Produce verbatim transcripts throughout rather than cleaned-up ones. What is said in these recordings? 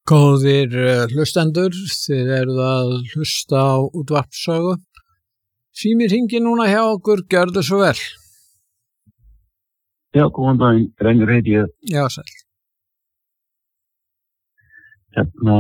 Góðir uh, hlustendur, þið eruð að hlusta á útvarpssögu. Sími hringir núna hjá okkur, gjörðu svo vel. Já, góðan daginn, Reynir heiti ég. Já, sæl. Hérna,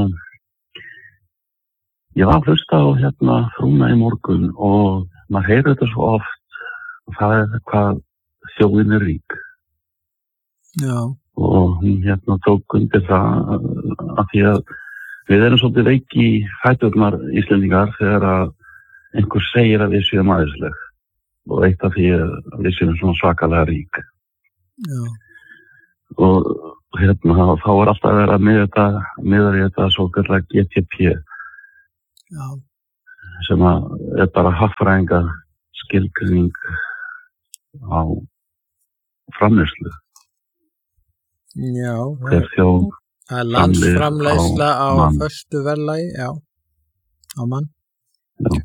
ég var að hlusta á hérna frúna í morgun og maður heyrir þetta svo oft og það er hvað þjóðin er rík. Já. Og hún hérna tók undir það að því að við erum svolítið veik í fæturnar Íslendingar þegar að einhver segir að við séum aðeinsleg og eitt af því að við séum svona svakalega rík. Já. Og hérna þá er alltaf að vera með þetta, meðar í þetta svo kallar G D P. Já. Sem að er bara hagfræðinga skilgreining á framleiðslu. Já. Hver þjóð Það er landsframleiðsla á, á mann. föstu verðlagi, já, á mann. Já.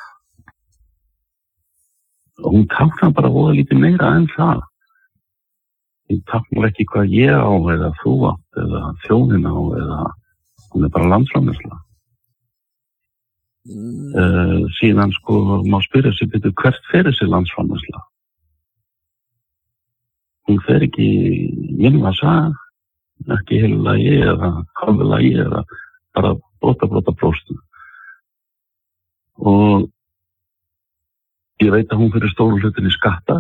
Og hún táknar bara voða lítið meira en það. Hún táknar ekki hvað ég á eða þú átt eða þjóðin á eða hún er bara landsframleiðsla. Mm. Uh, síðan sko má spyrja sig betur hvert fer þessi landsframleiðsla. Hún fer ekki minna sag, ekki heilu lagi eða halvu lagi eða bara brota brota bróstu. Og ég veit að hún fyrir stóru hlutin í skatta.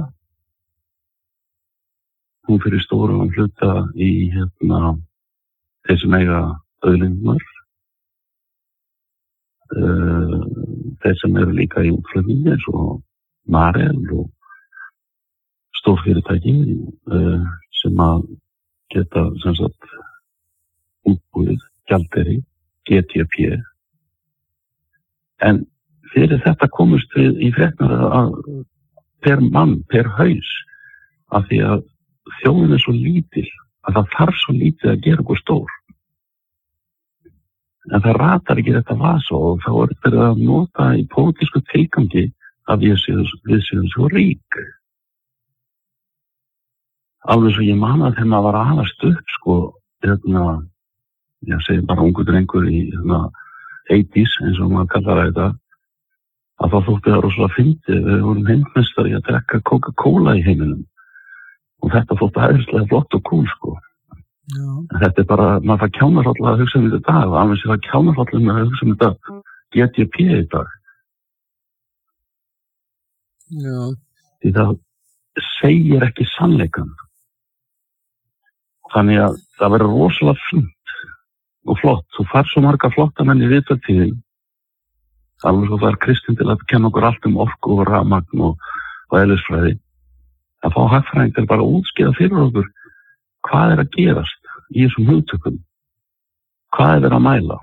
Hún fyrir stóru hluta í hérna þeir sem eiga auðlindunar. Uh, þeir sem eru líka í útflutningi eins og Marel og stórfyrirtæki uh, sem að geta sem sagt útbúið gjaldeyri G D P. En fyrir þetta komust við í fréttar að per mann, per haus af því að þjóðin er svo lítil að það þarf svo lítið að gera okkur stór. En það ratar ekki þetta vasa og þá er þetta að nota í pólitísku tilgangi að við séum, við séum svo rík. Alveg svo ég man að þegar maður var að alast upp, sko, hérna, ég segi bara ungur drengur í hérna, eighties, eins og maður kallar þetta, að þá þótti það rosalega fyndið, við vorum heimsmeistari að drekka Coca-Cola í heiminum. Og þetta þótti æðislega flott og cool, sko. Já. En þetta er bara, maður fær kjánarhrolla að hugsa um þetta dag, og alveg sér það kjánarhrolla með að hugsa um þetta G D P í dag. Já. Því það segir ekki sannleikann. Þannig að það verður rosalega fínt og flott. Þú fær svo marga flotta menn í viðtaltíðin. Alveg svo það er Kristinn til að kenna okkur allt um orku og rafmagn og, og eðlisfræði. Að fá hagfræðingar bara að útskýra fyrir okkur hvað er að gerast í þessum hugtökum. Hvað er verið að mæla?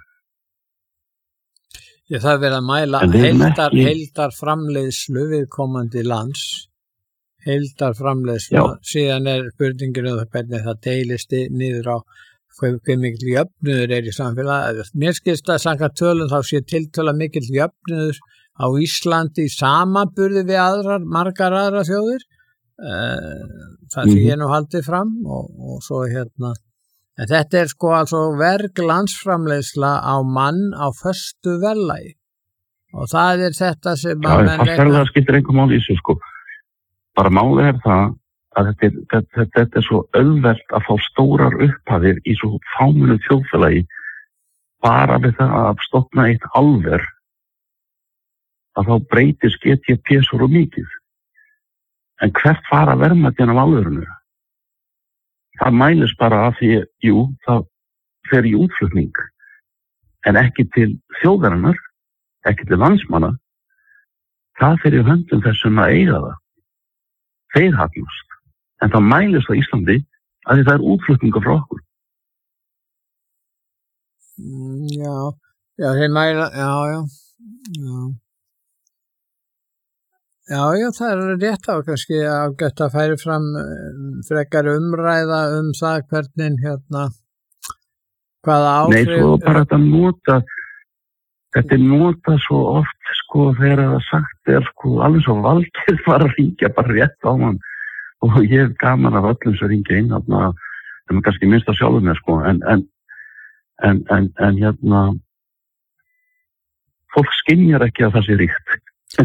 Ég, það er verið að mæla En við erum heildar, ekki- heildar framleiðslu viðkomandi lands. Heildar framleiðslu. Já. Síðan er spurningin um það hvernig það deilist í- niður á hver, hver mikil jöfnuður er í samfélagi. Mér skilst að samkvæmt tölum þá sé tiltöla mikil jöfnuður á Íslandi í samanburði við aðrar, margar aðrar þjóðir. Uh, það Mhm. því ég nú haldið fram og, og svo hérna. En þetta er sko altså verg landsframleiðsla á mann á föstu verðlagi. Og það er þetta sem Já, að menn það ferðar skiptir einhver mál í þessu, sko. Bara málið er það að þetta er, þetta, þetta er svo auðvelt að fá stórar upphafir í svo fámennu þjóðfélagi bara við það að stofna eitt álver að þá breytir G D P svo mikið. En hvert fara verðmætin af álverinu? Það mælist bara af því, jú, það fer í útflutning, en ekki til þjóðarinnar, ekki til landsmanna. Það fer í höndum þessum að eiga það. Þeir hagnast. En það mælist á Íslandi að því það er útflutninga frá okkur. Mm, Já, já, þeir mæla, já, já, já. Já, já, það er rétt á kannski að geta að færi fram um, frekar umræða um það hvernig hérna, hvaða Nei, áhrif. svo bara þetta nota, þetta er nota svo oft, sko, þegar það sagt er, sko, alveg svo Valgeir var að ringja bara rétt á mann. Og ég er gaman af öllum sem ringja inn, þarna, það er kannski minnst að sjálfum mér, sko, en, en en, en, en hérna fólk skynjar ekki að það sé ríkt.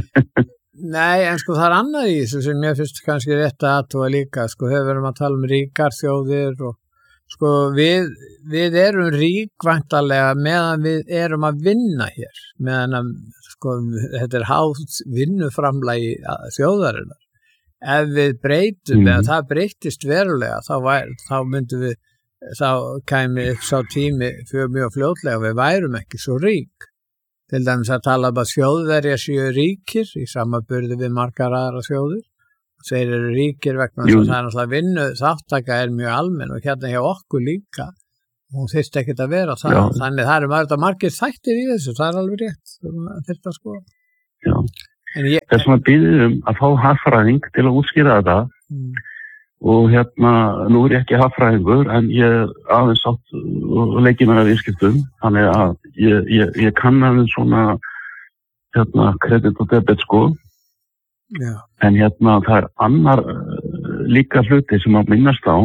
Nei, en sko það er annað í þessu sem ég finnst kannski rétt að athuga líka, sko þegar við erum að tala um ríkar þjóðir og sko við, við erum rík væntanlega meðan við erum að vinna hér, meðan að sko þetta er háð vinnuframlagi þjóðarinnar. Ef við breytum, mm. eða það breytist verulega, þá, væri, þá myndum við, þá kæmi upp sá tími fyrir mjög fljótlega, við værum ekki svo rík. Til dæmis að tala um að þjóðverjar séu ríkir í samanburði við margar aðra þjóðir. Þeir eru ríkir vegna þess að það er náttúrulega vinnu, þáttaka er mjög almenn og hérna hjá okkur líka. Hún þyrst ekkert að vera það. Já. Þannig það eru margir, margir þættir í þessu, það er alveg rétt. Það þyrst að skoða. Já. Ég, Þess vegna býðum um að fá hagfræðing til að útskýra þetta mm. og hérna, nú er ég ekki hagfræðingur en ég aðeins átt og leiki mér að viðskiptum, þannig að ég, ég, ég kann aðeins svona hérna, kredit og debit sko. Já. En hérna það er annar uh, líka hluti sem að minnast á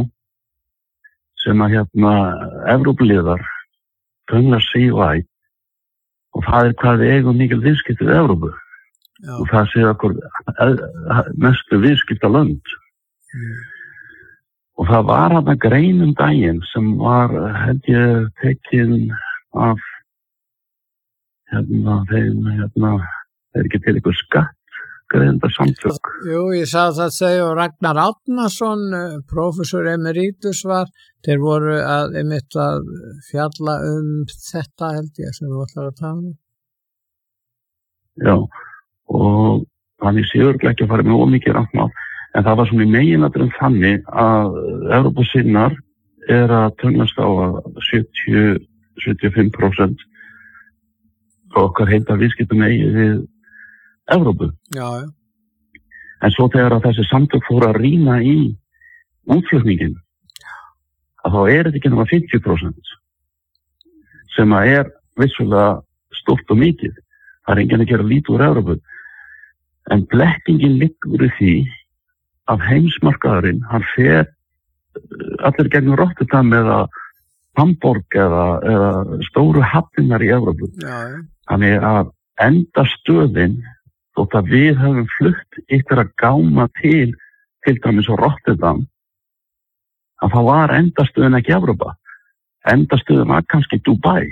sem að hérna Evrópuliðar töngla sig væ og það er hvað við eigum mikil viðskipti við Evrópu. Já. Og það sé okkur mestu viðskipta lönd. Mm. Og það var hérna grein um daginn sem var held ég tekin af hérna þeim hérna er ekki til ykkur skatt samtök. Jú, ég sá það segja og Ragnar Árnason, prófessor emeritus var, þeir voru að einmitt að fjalla um þetta held ég sem við ætlar að tala um. Já, og þannig séu örugglega ekki að fara með ómikið rafmál, en það var svona í meginatriðum þannig að Evrópusinnar er að tönnast á að sjötíu til sjötíu og fimm prósent okkar heilda viðskiptum eigi við Evrópu. Já, já. En svo þegar að þessi samtök fóru að rýna í útflutningin, að þá er þetta ekki nema fimmtíu prósent sem að er vissulega stórt og mikið. Það er enginn að gera lítið úr Evrópu. En blekkingin liggur í því að heimsmarkaðurinn, hann fer allir gegnum Rotterdam eða Hamborg eða, eða stóru hafnirnar í Evrópu. Já, já. Þannig að enda stöðin þótt að við höfum flutt ykkur að gáma til til dæmis á Rotterdam að það var endastöðin ekki Evrópa. Endastöðin var kannski Dubai.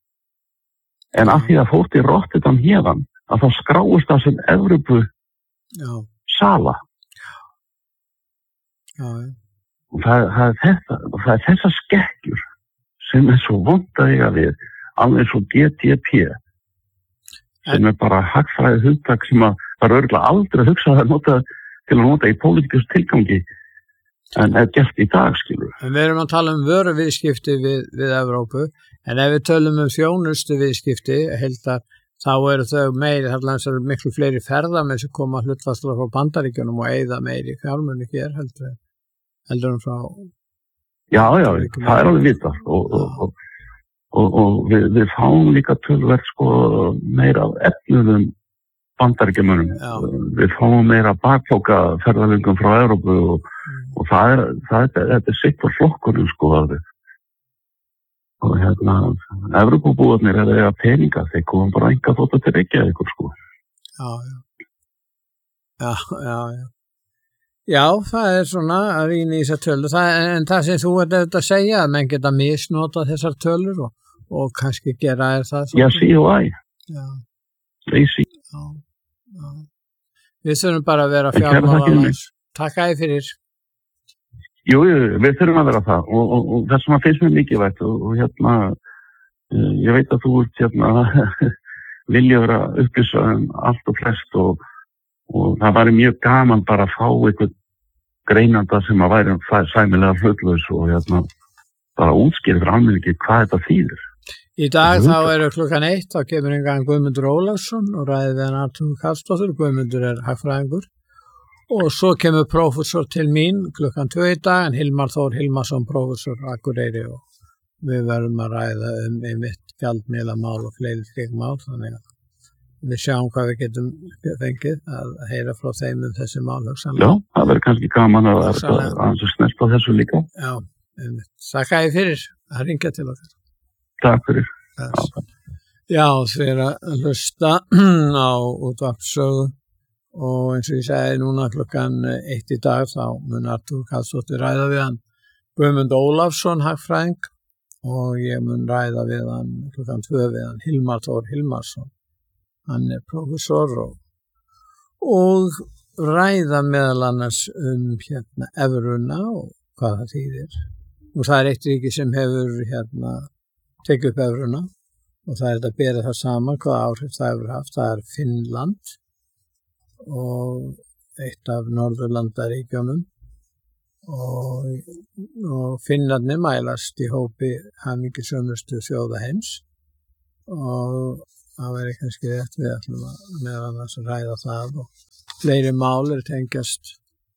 En af því að fórt í Rotterdam hérðan að þá skráist það sem Evrópu sala. Já. Og það, það, er þetta, það er þessa skekkjur sem er svo vont að eiga við, alveg svo G D P sem er bara hagfræði hugtak sem að það er örugglega aldrei að hugsa að nota, til að nota í pólitískum tilgangi en er gert í dag, skilur. En við erum að tala um vöruviðskipti við, við Evrópu, en ef við tölum um þjónustu viðskipti, heldar, þá eru þau meiri, þar er miklu fleiri ferðamenn sem koma hlutfallslega frá Bandaríkjunum og eyða meiri fjármunni hér, heldur, heldur um frá... Já, já, það er alveg vitað og, og, og Og, og við, við fáum líka tölverð sko meira af efnuðum bandaríkjamönnum. Við fáum meira bakpoka ferðalöngum frá Evrópu og, mm. og það er, það er, þetta er sitt for flokkunum sko að við. Og hérna, Evrópubúarnir er að peninga, þeir komum bara enga þótt til Reykjavíkur sko. Já, já. Já, já, já. Já, það er svona að rýna í þessar tölur, það, en það sem þú ert auðvitað að segja, að menn geta misnota þessar tölur og, og kannski gera er það. Já, C O I. Já. Leysi. Já, já. Við þurfum bara að vera fjármálaðans. Takk æði fyrir. Jú, jú, við þurfum að vera það og, og, og það sem að finnst mér mikilvægt og, og hérna, ég veit að þú ert hérna, vilja vera upplýsa um allt og flest og og það væri mjög gaman bara að fá einhvern greinanda sem að væri sæmilega hlutlaus og hérna bara útskýra fyrir almenningi hvað þetta þýðir. Í dag þá eru klukkan eitt, þá kemur einhvern Guðmundur Ólafsson og ræði við hann Arnþrúður Karlsdóttir, Guðmundur er hagfræðingur og svo kemur prófessor til mín klukkan tvö í dag, en Hilmar Þór Hilmarsson prófessor Akureyri og við verðum að ræða um einmitt gjaldmiðlamál og fleiri slík mál, þannig að við sjáum hvað við getum fengið að heyra frá þeim um þessi mál. Já, það verður kannski gaman að það er snert á þessu líka. Já, þakka ég fyrir að ringja til okkur. Takk fyrir. Já, þið er að hlusta á útvarpssögu og eins og ég segi núna klukkan eitt í dag þá mun Artúr Karlsdóttir ræða við hann Guðmund Ólafsson hagfræðing og ég mun ræða við hann klukkan tvö við hann Hilmar Þór Hilmarsson. Hann er prófessor og, og ræða meðal annars um hérna evruna og hvað það þýðir. Og það er eitt ríki sem hefur hérna tekið upp evruna og það er þetta að bera það saman hvaða áhrif það hefur haft. Það er Finnland og eitt af Norðurlandaríkjunum og, og Finnarnir mælast í hópi hamingjusömustu þjóða heims og það væri kannski rétt við ætlum að meðal annars að ræða það og fleiri mál er tengjast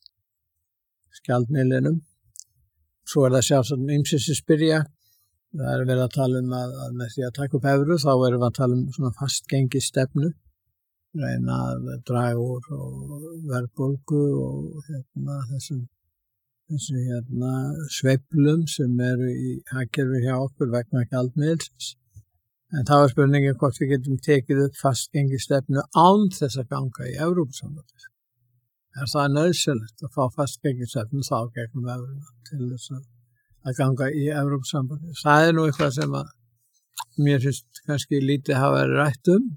skjaldmiðlinum. Svo er það sjálfsagt ýmsir sem spyrja. Það er verið að tala um að, að með því að taka upp evru þá erum við að tala um svona fastgengisstefnu, reyna að draga úr og verðbólgu og hérna, þessum, þessum hérna, sveiflum sem eru í hagkerfi hjá okkur vegna gjaldmiðilsins. En þá er spurningin hvort við getum tekið upp fastgengisstefnu án þess að ganga í Evrópusambandið. Er það nauðsynlegt að fá fastgengisstefnu þá gegnum evruna til þess að að ganga í Evrópusambandið. Það er nú eitthvað sem að mér finnst kannski lítið hafa verið rætt um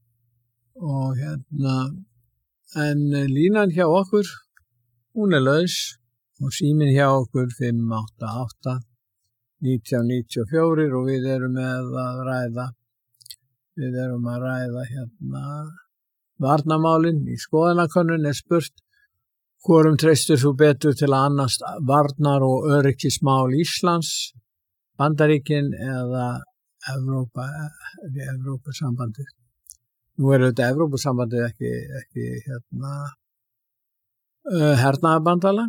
og hérna en línan hjá okkur hún er laus og síminn hjá okkur fimm átta átta nítján níutíu og fjögur og við erum með að ræða við erum að ræða hérna varnarmálin í skoðanakönnun er spurt hvorum treystir þú betur til að annast varnar- og öryggismál Íslands, Bandaríkin eða Evrópa, Evrópusambandið. Nú er þetta Evrópusambandið ekki, ekki hérna, uh, hernaðarbandalag.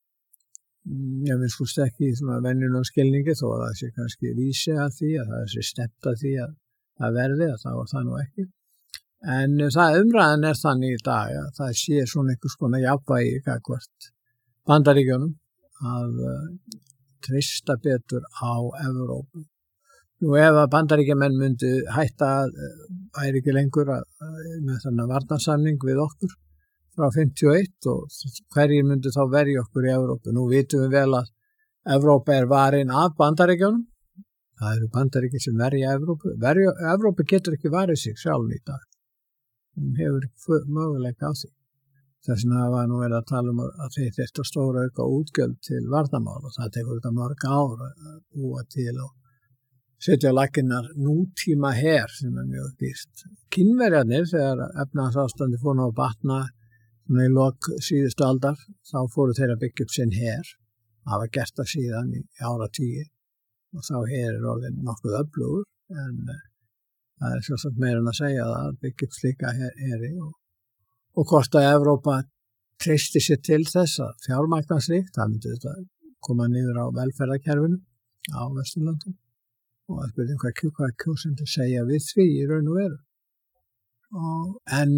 Ég finnst fúst ekki í svona venjulegum skilningi þó að það sé kannski vísi að því, að það sé stefnt að því að það verði, að það var það nú ekki. En það umræðan er þannig í dag að það sé svona einhvers konar jafnvægi gagnvart Bandaríkjunum að uh, treysta betur á Evrópu. Nú ef að Bandaríkjamenn myndi hætta uh, væri ekki lengur að, uh, með þennan varnarsamning við okkur frá fimmtíu og eitt og hverjir myndi þá verja okkur í Evrópu. Nú vitum við vel að Evrópa er varin af Bandaríkjunum. Það eru Bandaríkjur sem verja Evrópu. Verja, Evrópu getur ekki varið sig sjálf í dag. Hún hefur möguleika á því. Þess vegna var nú verið að tala um að þeir þetta stóra auka útgjöld til varnarmál og það tekur þetta mörg ár að búa til og setja á laginnar nútíma her sem er mjög dýrt. Kínverjarnir þegar efnahagsástandi fór nú að batna í lok síðustu aldar þá fóru þeir að byggja upp sinn her. Það var gert það síðan í áratugi og þá her er orðin nokkuð öflugur en það er sjálfsagt meira en að segja það að byggja upp slíka heri og, og hvort að Evrópa treysti sér til þess að fjármagna slíkt, það myndi þetta koma niður á velferðarkerfinu á Vesturlöndum og að spyrja hvað, hvað kjósendur segja við því í raun og veru. Og, en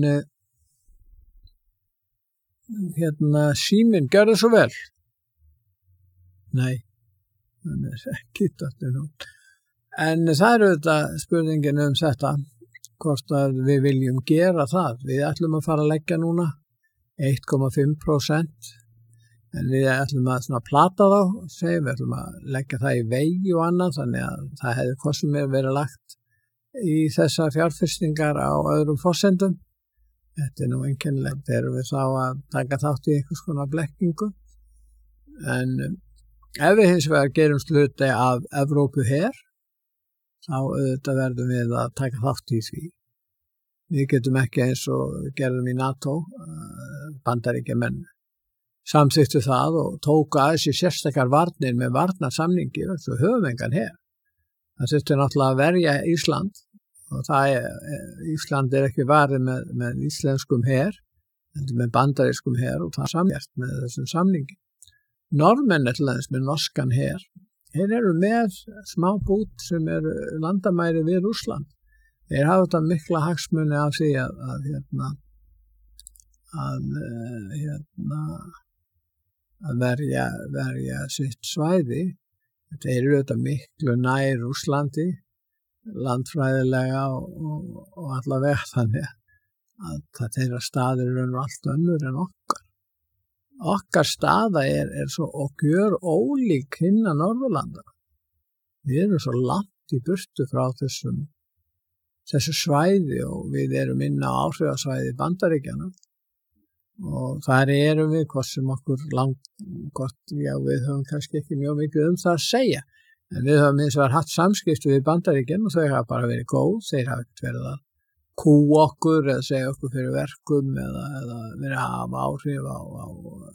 hérna síminn gjörðu svo vel. Nei, það er ekki þetta nú. En það eru þetta spurningin um þetta, hvort að við viljum gera það. Við ætlum að fara að leggja núna eitt komma fimm prósent, en við ætlum að svona plata þá, segjum, við ætlum að leggja það í vegi og annað, þannig að það hefði kostum með verið lagt í þessa fjárfestingar á öðrum forsendum. Þetta er nú einkennilegt, erum við þá að taka þátt í einhvers konar blekkingu. En ef við hins vegar gerum hluti af Evrópu her, þá auðvitað verðum við að taka þátt í því. Við getum ekki eins og gerðum í NATO, Bandaríkjamenn samþykktu það og tóku að þessi sérstakar varnir með varnarsamningi, svo höfum engan her. Það þurfti náttúrulega að verja Ísland og það er, Ísland er ekki varið með, með íslenskum her, með bandarískum her og það er samjart með þessum samningi. Norðmenn er til dæmis með norskan her. Þeir eru með smá bút sem eru landamæri við Rússland. Þeir hafa þetta mikla hagsmuni af því að, að, hérna, að, hérna, að verja, verja sitt svæði. Þeir eru þetta miklu nær Rússlandi landfræðilega og, og, og allavega þannig að það þeirra staðir eru allt önnur en okkar. Okkar staða er, er svo og gjör ólík hinna Norðurlanda. Við erum svo langt í burtu frá þessum þessu svæði og við erum inn á áhrifasvæði Bandaríkjanna og þar erum við hvort sem okkur langt gott, já við höfum kannski ekki mjög mikið um það að segja en við höfum eins og haft samskipti við Bandaríkjanna og þau hafa bara verið góð, þeir hafa ekkert verið að kú okkur eða segja okkur fyrir verkum eða, eða verið að hafa áhrif á, á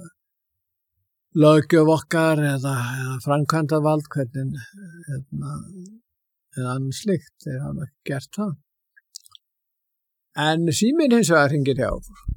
löggjöf okkar eða, eða framkvæmdavald hvernig eða, eða annars slíkt, þeir hafa ekki gert það. En síminn hins vegar hringir hjá okkur.